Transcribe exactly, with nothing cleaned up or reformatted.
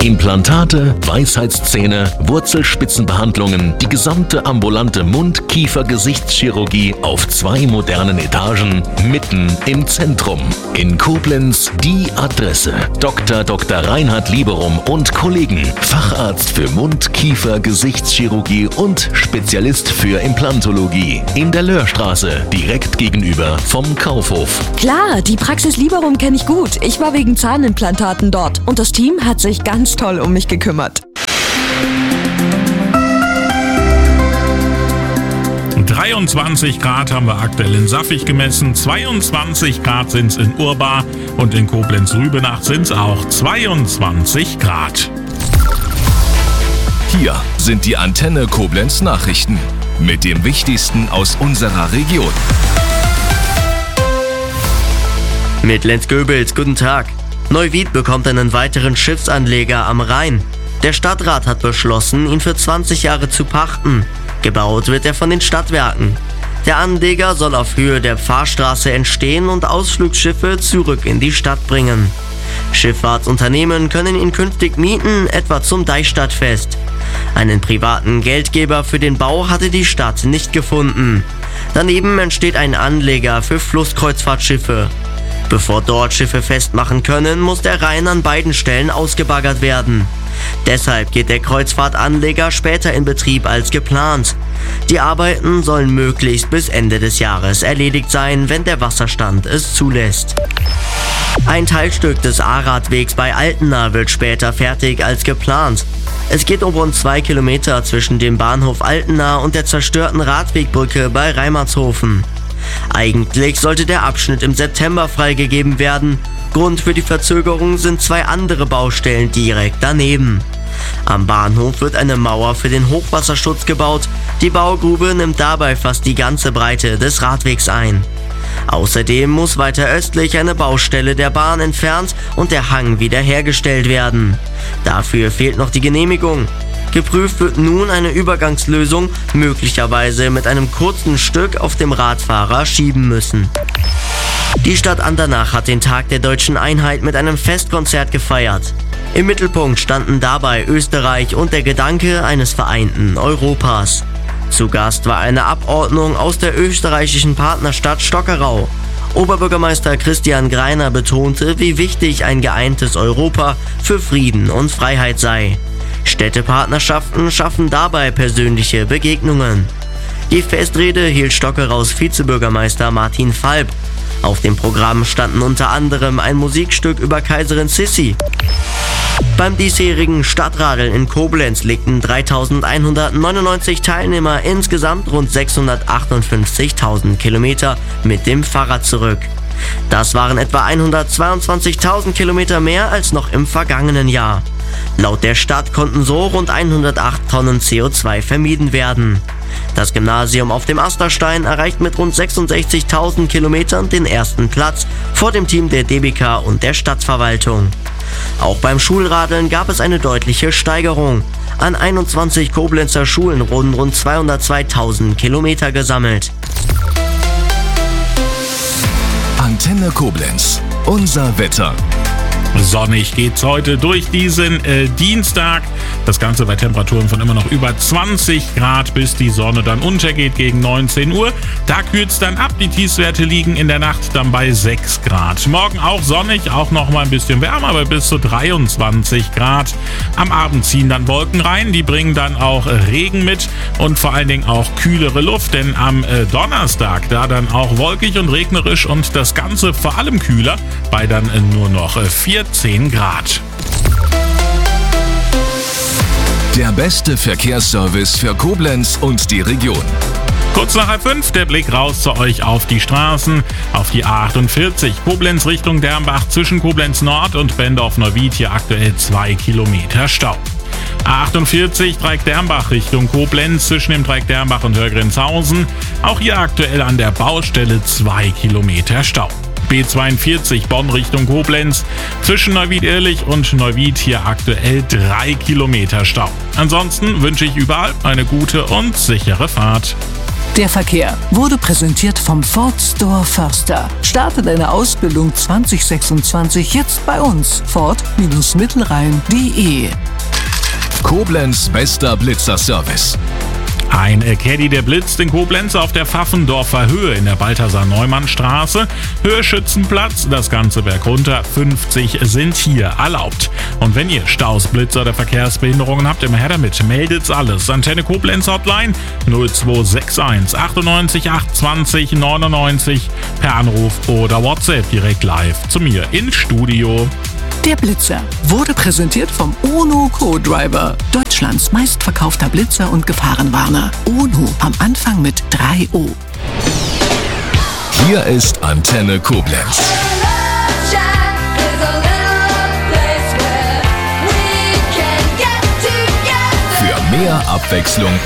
Implantate, Weisheitszähne, Wurzelspitzenbehandlungen, die gesamte ambulante Mund-Kiefer-Gesichtschirurgie auf zwei modernen Etagen, mitten im Zentrum. In Koblenz die Adresse: Doktor Doktor Reinhard Lieberum und Kollegen, Facharzt für Mund-, Kiefer-, Gesichtschirurgie und Spezialist für Implantologie. In der Löhrstraße, direkt gegenüber vom Kaufhof. Klar, die Praxis Lieberum kenne ich gut. Ich war wegen Zahnimplantaten dort und das Team hat sich ganz toll um mich gekümmert. dreiundzwanzig Grad haben wir aktuell in Saffig gemessen, zweiundzwanzig Grad sind es in Urbar und in Koblenz-Rübenach sind es auch zweiundzwanzig Grad. Hier sind die Antenne Koblenz Nachrichten mit dem Wichtigsten aus unserer Region. Mit Lenz Goebels, guten Tag. Neuwied bekommt einen weiteren Schiffsanleger am Rhein. Der Stadtrat hat beschlossen, ihn für zwanzig Jahre zu pachten. Gebaut wird er von den Stadtwerken. Der Anleger soll auf Höhe der Pfarrstraße entstehen und Ausflugsschiffe zurück in die Stadt bringen. Schifffahrtsunternehmen können ihn künftig mieten, etwa zum Deichstadtfest. Einen privaten Geldgeber für den Bau hatte die Stadt nicht gefunden. Daneben entsteht ein Anleger für Flusskreuzfahrtschiffe. Bevor dort Schiffe festmachen können, muss der Rhein an beiden Stellen ausgebaggert werden. Deshalb geht der Kreuzfahrtanleger später in Betrieb als geplant. Die Arbeiten sollen möglichst bis Ende des Jahres erledigt sein, wenn der Wasserstand es zulässt. Ein Teilstück des A-Radwegs bei Altena wird später fertig als geplant. Es geht um rund zwei Kilometer zwischen dem Bahnhof Altena und der zerstörten Radwegbrücke bei Reimertshofen. Eigentlich sollte der Abschnitt im September freigegeben werden. Grund für die Verzögerung sind zwei andere Baustellen direkt daneben. Am Bahnhof wird eine Mauer für den Hochwasserschutz gebaut. Die Baugrube nimmt dabei fast die ganze Breite des Radwegs ein. Außerdem muss weiter östlich eine Baustelle der Bahn entfernt und der Hang wiederhergestellt werden. Dafür fehlt noch die Genehmigung. Geprüft wird nun eine Übergangslösung, möglicherweise mit einem kurzen Stück auf dem Radfahrer schieben müssen. Die Stadt Andernach hat den Tag der Deutschen Einheit mit einem Festkonzert gefeiert. Im Mittelpunkt standen dabei Österreich und der Gedanke eines vereinten Europas. Zu Gast war eine Abordnung aus der österreichischen Partnerstadt Stockerau. Oberbürgermeister Christian Greiner betonte, wie wichtig ein geeintes Europa für Frieden und Freiheit sei. Städtepartnerschaften schaffen dabei persönliche Begegnungen. Die Festrede hielt Stockeraus Vizebürgermeister Martin Falb. Auf dem Programm standen unter anderem ein Musikstück über Kaiserin Sissi. Beim diesjährigen Stadtradeln in Koblenz legten dreitausendeinhundertneunundneunzig Teilnehmer insgesamt rund sechshundertachtundfünfzigtausend Kilometer mit dem Fahrrad zurück. Das waren etwa hundertzweiundzwanzigtausend Kilometer mehr als noch im vergangenen Jahr. Laut der Stadt konnten so rund hundertacht Tonnen C O zwei vermieden werden. Das Gymnasium auf dem Asterstein erreicht mit rund sechsundsechzigtausend Kilometern den ersten Platz vor dem Team der D B K und der Stadtverwaltung. Auch beim Schulradeln gab es eine deutliche Steigerung. An einundzwanzig Koblenzer Schulen wurden rund zweihundertzweitausend Kilometer gesammelt. Antenne Koblenz, unser Wetter. Sonnig geht's heute durch diesen äh, Dienstag. Das Ganze bei Temperaturen von immer noch über zwanzig Grad, bis die Sonne dann untergeht gegen neunzehn Uhr. Da kühlt's dann ab. Die Tiefstwerte liegen in der Nacht dann bei sechs Grad. Morgen auch sonnig, auch noch mal ein bisschen wärmer, aber bis zu dreiundzwanzig Grad. Am Abend ziehen dann Wolken rein. Die bringen dann auch Regen mit und vor allen Dingen auch kühlere Luft. Denn am äh, Donnerstag da dann auch wolkig und regnerisch und das Ganze vor allem kühler bei dann äh, nur noch äh, vierzehn Grad. Der beste Verkehrsservice für Koblenz und die Region. Kurz nach halb fünf der Blick raus zu euch auf die Straßen. Auf die A achtundvierzig Koblenz Richtung Dernbach zwischen Koblenz Nord und Bendorf-Neuwied hier aktuell zwei Kilometer Stau. A achtundvierzig Dreieck Dernbach Richtung Koblenz zwischen dem Dreieck Dernbach und Hörgrenzhausen. Auch hier aktuell an der Baustelle zwei Kilometer Stau. B zweiundvierzig Bonn Richtung Koblenz zwischen Neuwied-Irlich und Neuwied hier aktuell drei Kilometer Stau. Ansonsten wünsche ich überall eine gute und sichere Fahrt. Der Verkehr wurde präsentiert vom Ford Store Förster. Starte deine Ausbildung zwanzig sechsundzwanzig jetzt bei uns. Ford Mittelrhein punkt de. Koblenz bester Blitzerservice. Ein Caddy, der blitzt in Koblenz auf der Pfaffendorfer Höhe in der Balthasar-Neumann-Straße. Höhe Schützenplatz, das ganze Berg runter, fünfzig sind hier erlaubt. Und wenn ihr Staus, Blitzer oder Verkehrsbehinderungen habt, immer her damit, meldet's alles. Antenne Koblenz Hotline null zwei sechs eins achtundneunzig achtundzwanzig neunundneunzig per Anruf oder WhatsApp direkt live zu mir ins Studio. Der Blitzer wurde präsentiert vom UNO Co-Driver, Deutschlands meistverkaufter Blitzer und Gefahrenwarner. UNO am Anfang mit drei O. Hier ist Antenne Koblenz. Für mehr Abwechslung